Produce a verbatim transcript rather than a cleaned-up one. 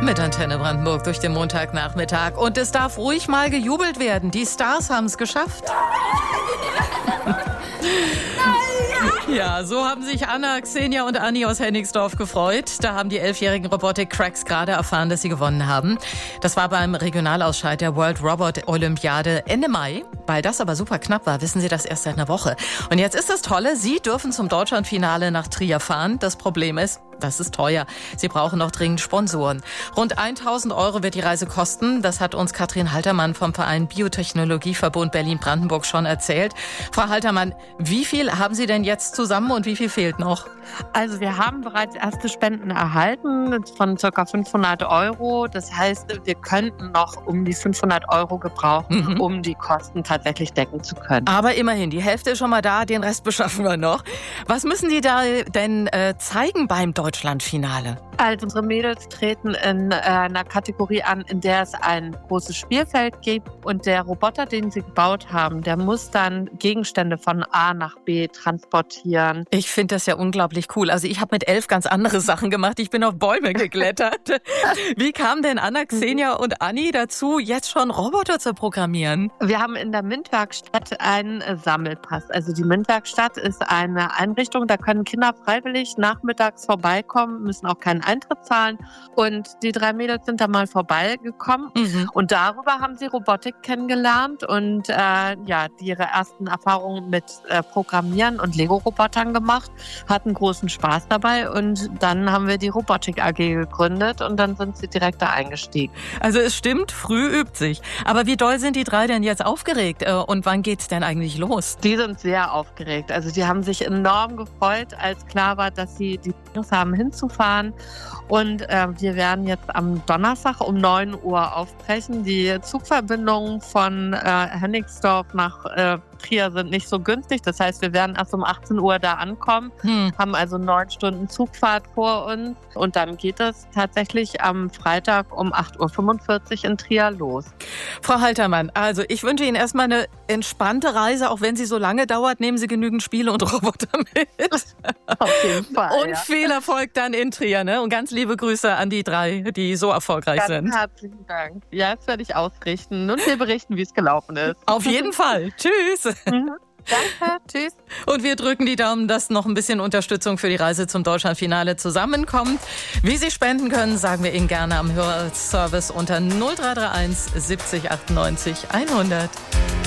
Mit Antenne Brandenburg durch den Montagnachmittag. Und es darf ruhig mal gejubelt werden. Die Stars haben es geschafft. Ja, so haben sich Anna, Xenia und Anni aus Hennigsdorf gefreut. Da haben die elfjährigen Robotik-Cracks gerade erfahren, dass sie gewonnen haben. Das war beim Regionalausscheid der World Robot Olympiade Ende Mai. Weil das aber super knapp war, wissen Sie das erst seit einer Woche. Und jetzt ist das Tolle, Sie dürfen zum Deutschlandfinale nach Trier fahren. Das Problem ist, das ist teuer. Sie brauchen noch dringend Sponsoren. Rund tausend Euro wird die Reise kosten. Das hat uns Katrin Haltermann vom Verein Biotechnologieverbund Berlin-Brandenburg schon erzählt. Frau Haltermann, wie viel haben Sie denn jetzt zusammen und wie viel fehlt noch? Also wir haben bereits erste Spenden erhalten von ca. fünfhundert Euro. Das heißt, wir könnten noch um die fünfhundert Euro gebrauchen, mhm. um die Kosten tatsächlich decken zu können. Aber immerhin, die Hälfte ist schon mal da, den Rest beschaffen wir noch. Was müssen die da denn äh, zeigen beim Deutschlandfinale? Also unsere Mädels treten in äh, einer Kategorie an, in der es ein großes Spielfeld gibt und der Roboter, den sie gebaut haben, der muss dann Gegenstände von A nach B transportieren. Ich finde das ja unglaublich cool. Also ich habe mit elf ganz andere Sachen gemacht. Ich bin auf Bäume geklettert. Wie kam denn Anna, Xenia und Anni dazu, jetzt schon Roboter zu programmieren? Wir haben in der MINT-Werkstatt einen Sammelpass. Also die MINT-Werkstatt ist eine Einrichtung, da können Kinder freiwillig nachmittags vorbeikommen, müssen auch keinen Eintritt zahlen. Und die drei Mädels sind da mal vorbeigekommen. Mhm. Und darüber haben sie Robotik kennengelernt und äh, ja, die ihre ersten Erfahrungen mit äh, Programmieren und Lego-Robotern gemacht, hatten großen Spaß dabei und dann haben wir die Robotik A G gegründet und dann sind sie direkt da eingestiegen. Also es stimmt, früh übt sich. Aber wie doll sind die drei denn jetzt aufgeregt und wann geht's denn eigentlich los? Die sind sehr aufgeregt. Also die haben sich enorm gefreut, als klar war, dass sie die Chance haben hinzufahren. Und äh, wir werden jetzt am Donnerstag um neun Uhr aufbrechen. Die Zugverbindungen von äh, Hennigsdorf nach äh, Trier sind nicht so günstig. Das heißt, wir werden erst um achtzehn Uhr da ankommen, hm. haben also neun Stunden Zugfahrt vor uns. Und dann geht es tatsächlich am Freitag um acht Uhr fünfundvierzig in Trier los. Frau Haltermann, also ich wünsche Ihnen erstmal eine entspannte Reise. Auch wenn sie so lange dauert, nehmen Sie genügend Spiele und Roboter mit. Auf jeden Fall. Und ja. viel Erfolg dann in Trier, ne? Und ganz liebe Grüße an die drei, die so erfolgreich ganz sind. Herzlichen Dank. Ja, das werde ich ausrichten und wir berichten, wie es gelaufen ist. Auf jeden Fall. Tschüss. Mhm. Danke, tschüss. Und wir drücken die Daumen, dass noch ein bisschen Unterstützung für die Reise zum Deutschlandfinale zusammenkommt. Wie Sie spenden können, sagen wir Ihnen gerne am Hörerservice unter null drei drei eins siebzig achtundneunzig hundert.